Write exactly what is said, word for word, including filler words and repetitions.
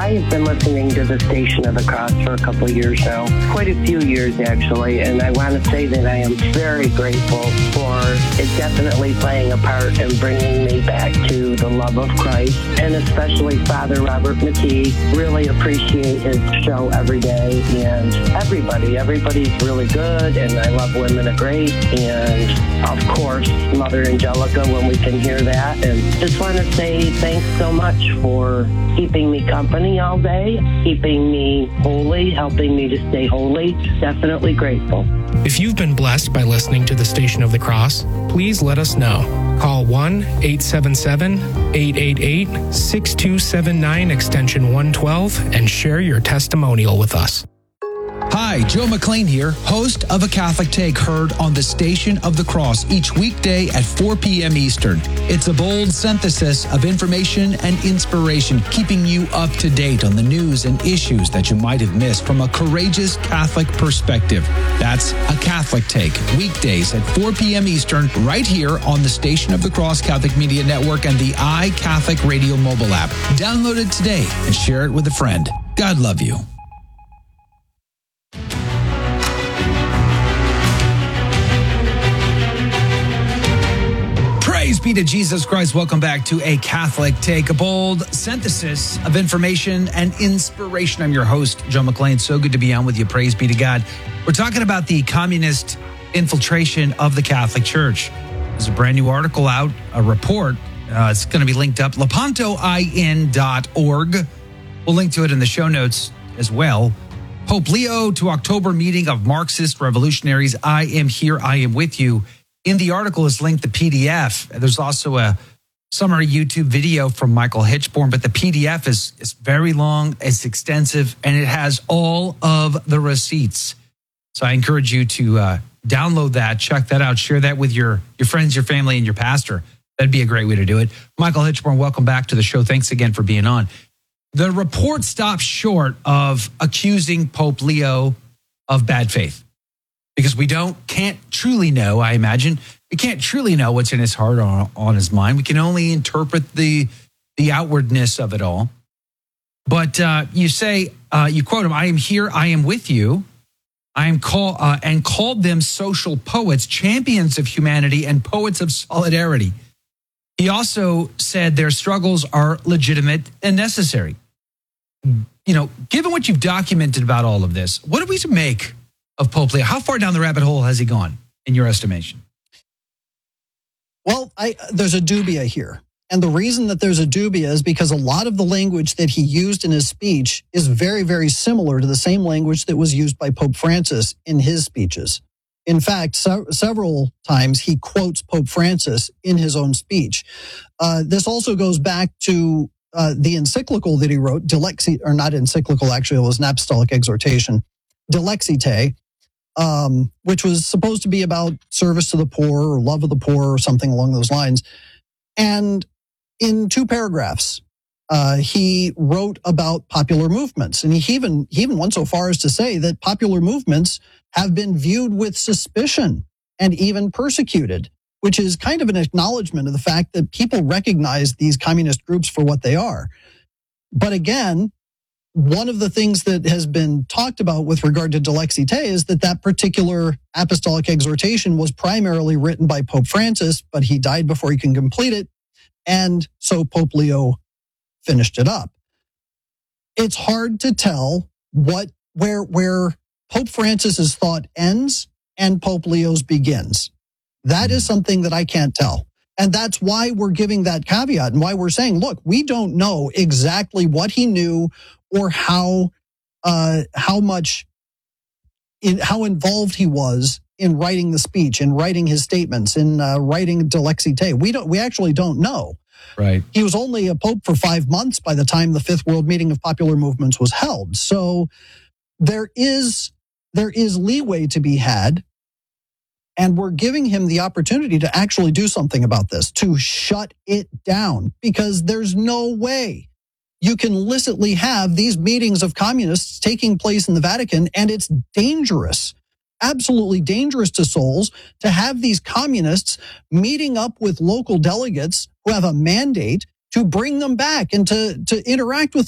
I have been listening to the Station of the Cross for a couple of years now, quite a few years actually, and I want to say that I am very grateful for it definitely playing a part in bringing me back to the love of Christ, and especially Father Robert McKee. Really appreciate his show every day, and everybody, everybody's really good, and I love Women of Grace, and of course, Mother Angelica when we can hear that, and just want to say thanks so much for keeping me company all day, keeping me holy, helping me to stay holy. Definitely grateful. If you've been blessed by listening to the Station of the Cross, please let us know. Call one eight seven seven, eight eight eight, six two seven nine extension one twelve and share your testimonial with us. Hi, Joe McLean here, host of A Catholic Take, heard on the Station of the Cross each weekday at four p.m. Eastern. It's a bold synthesis of information and inspiration, keeping you up to date on the news and issues that you might have missed from a courageous Catholic perspective. That's A Catholic Take, weekdays at four p.m. Eastern, right here on the Station of the Cross Catholic Media Network and the iCatholic Radio mobile app. Download it today and share it with a friend. God love you. Praise be to Jesus Christ. Welcome back to A Catholic Take, a bold synthesis of information and inspiration. I'm your host, Joe McLean. So good to be on with you. Praise be to God. We're talking about the communist infiltration of the Catholic Church. There's a brand new article out, a report. Uh, it's going to be linked up, lepanto in dot org. We'll link to it in the show notes as well. Pope Leo to October meeting of Marxist revolutionaries. I am here. I am with you. In the article is linked the P D F. There's also a summary YouTube video from Michael Hitchborn, but the P D F is, is very long, it's extensive, and it has all of the receipts. So I encourage you to uh, download that, check that out, share that with your, your friends, your family, and your pastor. That'd be a great way to do it. Michael Hitchborn, welcome back to the show. Thanks again for being on. The report stops short of accusing Pope Leo of bad faith, because we don't can't truly know, I imagine. We can't truly know what's in his heart or on his mind. We can only interpret the the outwardness of it all. But uh, you say, uh, you quote him, I am here, I am with you. I am call, uh, and called them social poets, champions of humanity and poets of solidarity. He also said their struggles are legitimate and necessary. You know, given what you've documented about all of this, what are we to make of Pope Leo? How far down the rabbit hole has he gone, in your estimation? Well, I, there's a dubia here. And the reason that there's a dubia is because a lot of the language that he used in his speech is very, very similar to the same language that was used by Pope Francis in his speeches. In fact, se- several times he quotes Pope Francis in his own speech. Uh, this also goes back to uh, the encyclical that he wrote, De Lexi, or not encyclical, actually, it was an apostolic exhortation, De Lexite, um, which was supposed to be about service to the poor or love of the poor or something along those lines. And in two paragraphs, uh, he wrote about popular movements. And he even, he even went so far as to say that popular movements have been viewed with suspicion and even persecuted, which is kind of an acknowledgement of the fact that people recognize these communist groups for what they are. But again, one of the things that has been talked about with regard to De Lexite is that that particular apostolic exhortation was primarily written by Pope Francis, but he died before he can complete it. And so Pope Leo finished it up. It's hard to tell what, where, where Pope Francis's thought ends and Pope Leo's begins. That is something that I can't tell. And that's why we're giving that caveat and why we're saying, look, we don't know exactly what he knew or how, uh, how much, in, how involved he was in writing the speech, in writing his statements, in uh, writing De Lexite. We don't, we actually don't know. Right. He was only a pope for five months by the time the Fifth World Meeting of Popular Movements was held. So there is, there is leeway to be had. And we're giving him the opportunity to actually do something about this, to shut it down, because there's no way you can illicitly have these meetings of communists taking place in the Vatican, and it's dangerous, absolutely dangerous to souls to have these communists meeting up with local delegates who have a mandate to bring them back and to, to interact with